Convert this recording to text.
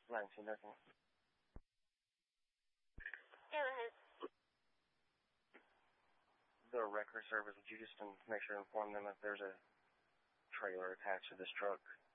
19 nothing. Go ahead. The wrecker service, would you just make sure to inform them if there's a trailer attached to this truck